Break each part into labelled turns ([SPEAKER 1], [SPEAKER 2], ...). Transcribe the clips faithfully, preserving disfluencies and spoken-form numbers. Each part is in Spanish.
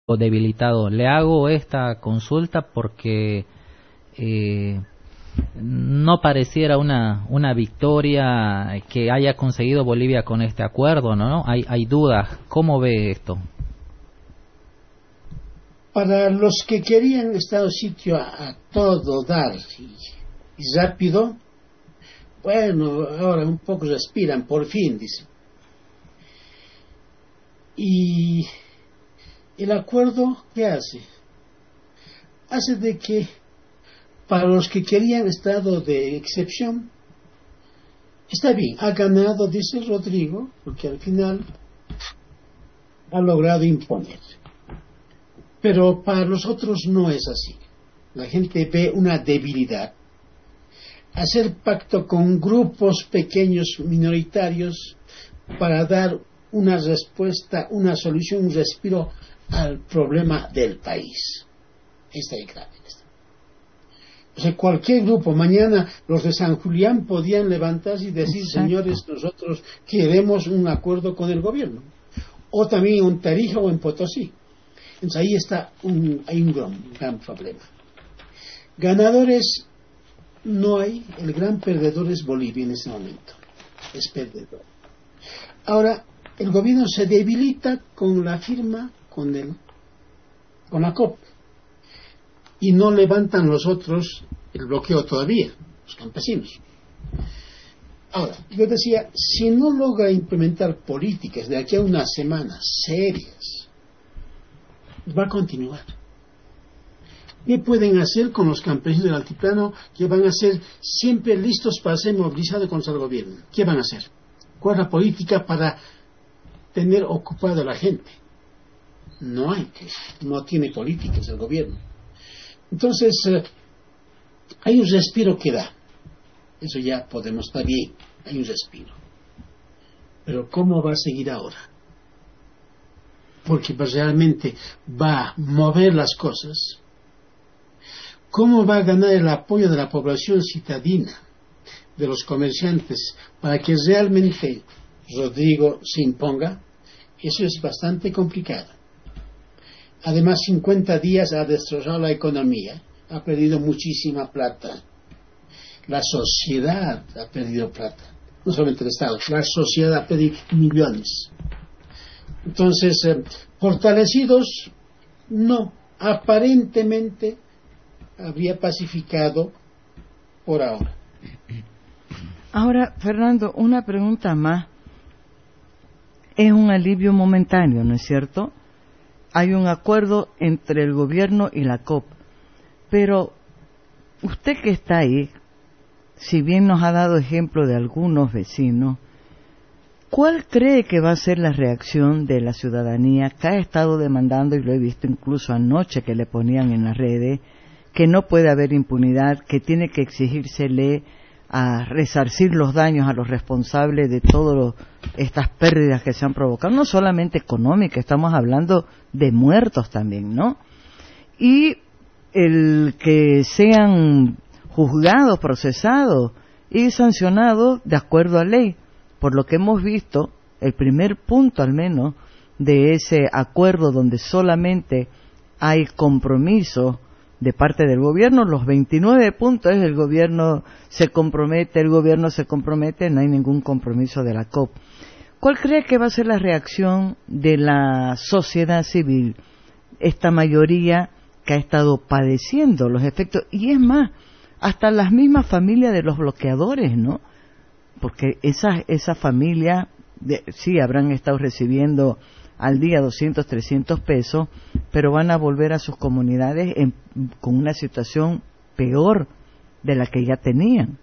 [SPEAKER 1] debilitado. Le hago esta consulta porque eh, no pareciera una una victoria que haya conseguido Bolivia con este acuerdo, ¿no? Hay, hay dudas. ¿Cómo ve esto?
[SPEAKER 2] Para los que querían Estado sitio a, a todo dar y, y rápido, bueno, ahora un poco respiran, por fin, dicen. Y el acuerdo, ¿qué hace? Hace de que para los que querían estado de excepción, está bien, ha ganado, dice Rodrigo, porque al final ha logrado imponer. Pero para los otros no es así. La gente ve una debilidad. Hacer pacto con grupos pequeños minoritarios para dar una respuesta, una solución, un respiro al problema del país. Esta es grave. O sea, cualquier grupo, mañana los de San Julián podían levantarse y decir, exacto, señores, nosotros queremos un acuerdo con el gobierno. O también en Tarija o en Potosí. Entonces ahí está un, hay un gran, un gran problema. Ganadores no hay, el gran perdedor es Bolivia en este momento. Es perdedor. Ahora, el gobierno se debilita con la firma con, el, con la C O P. Y no levantan los otros el bloqueo todavía, los campesinos. Ahora, yo decía, si no logra implementar políticas de aquí a unas semanas serias, va a continuar. ¿Qué pueden hacer con los campesinos del altiplano que van a ser siempre listos para ser movilizados contra el gobierno? ¿Qué van a hacer? ¿Cuál es la política para tener ocupada a la gente? No hay, no tiene políticas el gobierno. Entonces, eh, hay un respiro que da. Eso ya podemos estar bien, hay un respiro. Pero ¿cómo va a seguir ahora? Porque pues, realmente va a mover las cosas. ¿Cómo va a ganar el apoyo de la población citadina, de los comerciantes, para que realmente Rodrigo se imponga? Eso es bastante complicado. Además, cincuenta días ha destrozado la economía, ha perdido muchísima plata. La sociedad ha perdido plata, no solamente el Estado, la sociedad ha perdido millones. Entonces, eh, fortalecidos, no, aparentemente habría pacificado por ahora.
[SPEAKER 3] Ahora, Fernando, una pregunta más. Es un alivio momentáneo, ¿no es cierto? Hay un acuerdo entre el gobierno y la C O P, pero usted que está ahí, si bien nos ha dado ejemplo de algunos vecinos, ¿cuál cree que va a ser la reacción de la ciudadanía que ha estado demandando, y lo he visto incluso anoche que le ponían en las redes, que no puede haber impunidad, que tiene que exigírsele a resarcir los daños a los responsables de todas estas pérdidas que se han provocado, no solamente económicas, estamos hablando de muertos también, ¿no? Y el que sean juzgados, procesados y sancionados de acuerdo a ley. Por lo que hemos visto, el primer punto al menos de ese acuerdo donde solamente hay compromiso de parte del gobierno, los veintinueve puntos es el gobierno se compromete, el gobierno se compromete, no hay ningún compromiso de la C O P. ¿Cuál cree que va a ser la reacción de la sociedad civil, esta mayoría que ha estado padeciendo los efectos? Y es más, hasta las mismas familias de los bloqueadores, ¿no? Porque esas esa familias de, sí habrán estado recibiendo al día doscientos, trescientos pesos, pero van a volver a sus comunidades en, con una situación peor de la que ya tenían.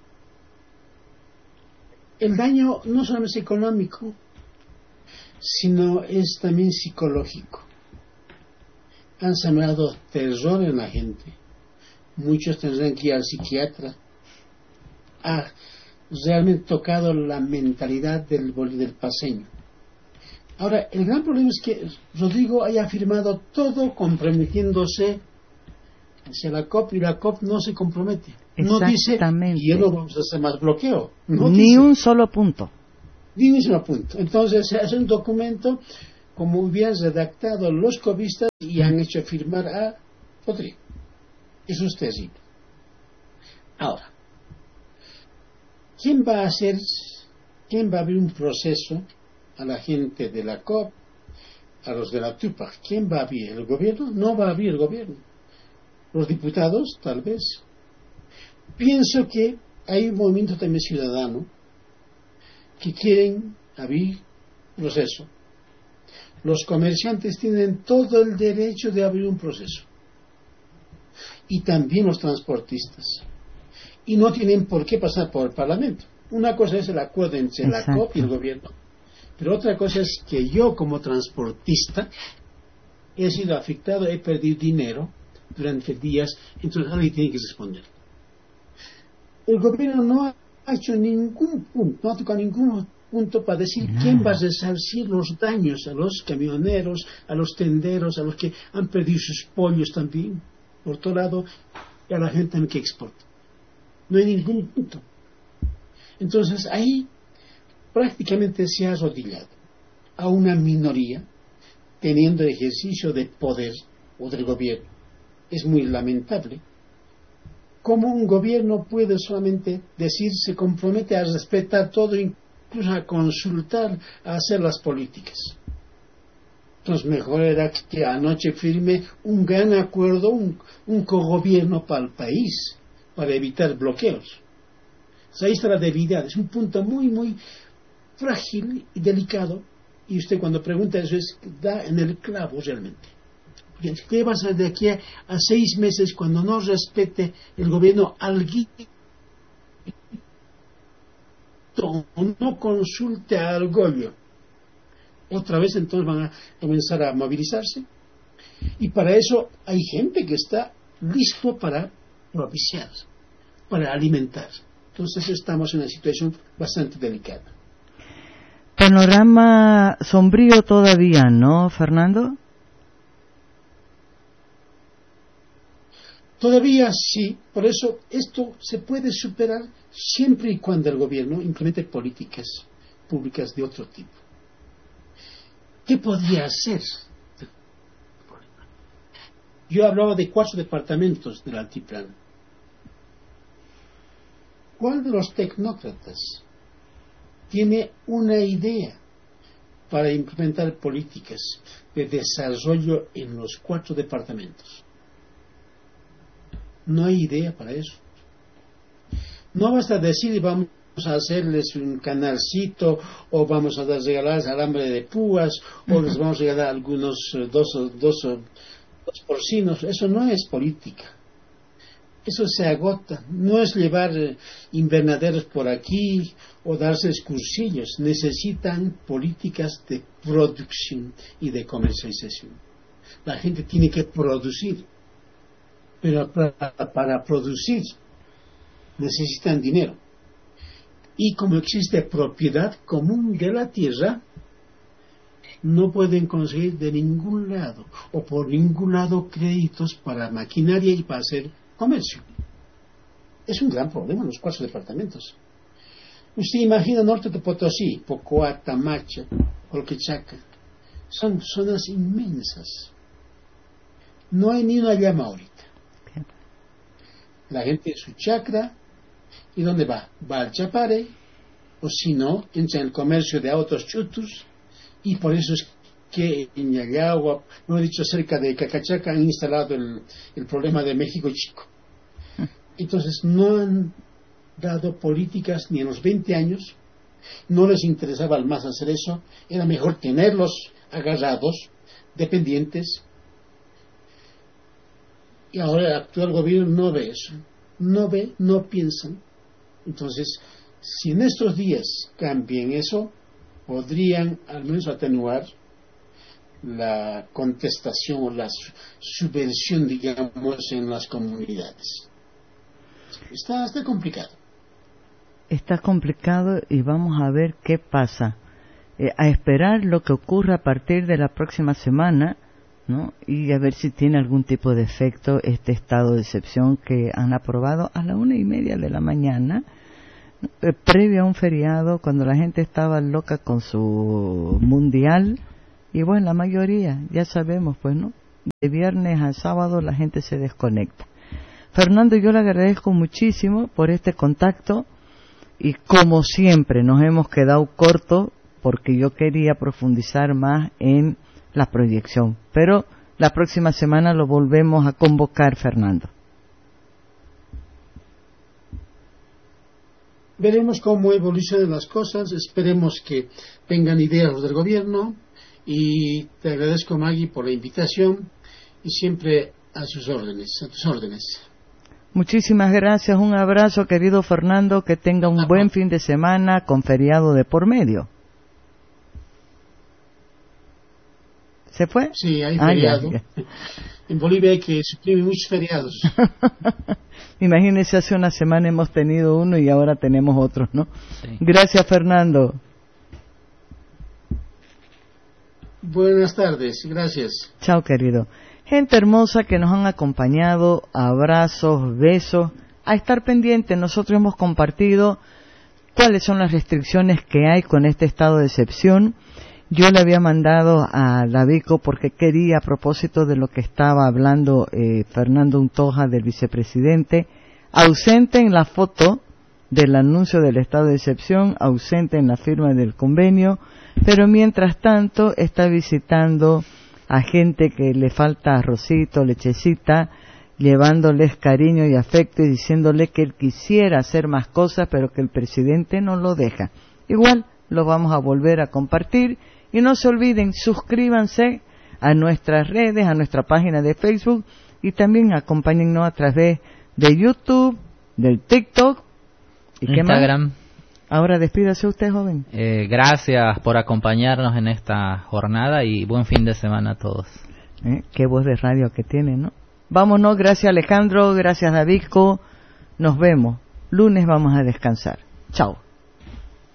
[SPEAKER 2] El daño no solamente es económico, sino es también psicológico. Han sembrado terror en la gente. Muchos tendrán que ir al psiquiatra. Ha realmente tocado la mentalidad del, del paseño. Ahora, el gran problema es que Rodrigo haya firmado todo comprometiéndose hacia la C O P y la C O P no se compromete. No dice, y ya no vamos a hacer más bloqueo. No
[SPEAKER 3] ni
[SPEAKER 2] dice,
[SPEAKER 3] un solo punto.
[SPEAKER 2] Ni un solo punto. Entonces, es un documento como hubieran redactado los cobistas y han hecho firmar a Rodrigo. Eso es terrible. Ahora, ¿quién va a hacer, quién va a abrir un proceso a la gente de la C O P, a los de la Tupac? ¿Quién va a abrir? ¿El gobierno? No va a abrir el gobierno. Los diputados, tal vez. Pienso que hay un movimiento también ciudadano que quieren abrir proceso. Los comerciantes tienen todo el derecho de abrir un proceso. Y también los transportistas. Y no tienen por qué pasar por el Parlamento. Una cosa es el acuerdo entre Exacto. la C O P y el gobierno. Pero otra cosa es que yo, como transportista, he sido afectado, he perdido dinero durante días, entonces alguien tiene que responder. El gobierno no ha hecho ningún punto, no ha tocado ningún punto para decir no. quién va a resarcir los daños a los camioneros, a los tenderos, a los que han perdido sus pollos también, por todo lado, y a la gente también que exporta. No hay ningún punto. Entonces ahí prácticamente se ha arrodillado a una minoría teniendo ejercicio de poder o del gobierno. Es muy lamentable cómo un gobierno puede solamente decir, se compromete a respetar todo, incluso a consultar, a hacer las políticas. Entonces mejor era que anoche firme un gran acuerdo, un, un cogobierno para el país, para evitar bloqueos. Entonces, ahí está la debilidad, es un punto muy, muy frágil y delicado, y usted cuando pregunta eso es, da en el clavo realmente. ¿Qué va a ser de aquí a, a seis meses cuando no respete el gobierno alguien o no consulte al Goyo? Otra vez entonces van a comenzar a movilizarse, y para eso hay gente que está listo para propiciar, para alimentar. Entonces estamos en una situación bastante delicada.
[SPEAKER 3] Panorama sombrío todavía, ¿no, Fernando?
[SPEAKER 2] Todavía sí, por eso esto se puede superar siempre y cuando el gobierno implemente políticas públicas de otro tipo. ¿Qué podría hacer? Yo hablaba de cuatro departamentos del altiplano. ¿Cuál de los tecnócratas tiene una idea para implementar políticas de desarrollo en los cuatro departamentos? No hay idea para eso. No basta decir vamos a hacerles un canalcito, o vamos a regalarles alambre de púas, o les vamos a regalar algunos dos, dos, dos porcinos. Eso no es política. Eso se agota. No es llevar invernaderos por aquí o darse cursillos. Necesitan políticas de producción y de comercialización. La gente tiene que producir. Pero para, para producir necesitan dinero. Y como existe propiedad común de la tierra, no pueden conseguir de ningún lado, o por ningún lado, créditos para maquinaria y para hacer comercio. Es un gran problema en los cuatro departamentos. Usted imagina Norte de Potosí, Pocoa, Tamacha, Colquechaca. Son zonas inmensas. No hay ni una llama ahorita. La gente en su chacra, ¿y dónde va? Va al Chapare, o si no, entra en el comercio de autos chutos, y por eso es que en Yagagua, no he dicho, cerca de Cacachaca, han instalado el, el problema de México Chico. Entonces no han dado políticas ni en los veinte años, no les interesaba al más hacer eso, era mejor tenerlos agarrados, dependientes. Y ahora el actual gobierno no ve eso, no ve, no piensan. Entonces, si en estos días cambien eso, podrían al menos atenuar la contestación o la subversión, digamos, en las comunidades. Está, está complicado.
[SPEAKER 3] Está complicado y vamos a ver qué pasa. Eh, a esperar lo que ocurra a partir de la próxima semana, ¿no? Y a ver si tiene algún tipo de efecto este estado de excepción que han aprobado a la una y media de la mañana, eh, previo a un feriado, cuando la gente estaba loca con su mundial. Y bueno, la mayoría, ya sabemos, pues, ¿no? de viernes a sábado la gente se desconecta. Fernando, yo le agradezco muchísimo por este contacto y como siempre nos hemos quedado cortos porque yo quería profundizar más en la proyección, pero la próxima semana lo volvemos a convocar, Fernando.
[SPEAKER 2] Veremos cómo evolucionan las cosas, esperemos que tengan ideas los del gobierno y te agradezco, Maggie, por la invitación y siempre a sus órdenes, a tus órdenes.
[SPEAKER 3] Muchísimas gracias, un abrazo, querido Fernando, que tenga un buen fin de semana con feriado de por medio. ¿Se fue?
[SPEAKER 2] Sí, hay feriado. Ah, ya, ya. En Bolivia hay que suprimir muchos feriados.
[SPEAKER 3] Imagínese, hace una semana hemos tenido uno y ahora tenemos otros, ¿no? Sí. Gracias, Fernando.
[SPEAKER 2] Buenas tardes, gracias.
[SPEAKER 3] Chao, querido. Gente hermosa que nos han acompañado, abrazos, besos, a estar pendientes. Nosotros hemos compartido cuáles son las restricciones que hay con este estado de excepción. Yo le había mandado a Davico porque quería, a propósito de lo que estaba hablando eh, Fernando Untoja del vicepresidente, ausente en la foto del anuncio del estado de excepción, ausente en la firma del convenio, pero mientras tanto está visitando a gente que le falta arrocito, lechecita, llevándoles cariño y afecto y diciéndole que él quisiera hacer más cosas, pero que el presidente no lo deja. Igual lo vamos a volver a compartir. Y no se olviden, suscríbanse a nuestras redes, a nuestra página de Facebook y también acompáñennos a través de YouTube, del TikTok y qué
[SPEAKER 1] Instagram.
[SPEAKER 3] Más. Ahora despídase usted, joven.
[SPEAKER 1] Eh, gracias por acompañarnos en esta jornada y buen fin de semana a todos.
[SPEAKER 3] ¿Eh? Qué voz de radio que tiene, ¿no? Vámonos, gracias Alejandro, gracias Davidco. Nos vemos. Lunes vamos a descansar. Chao.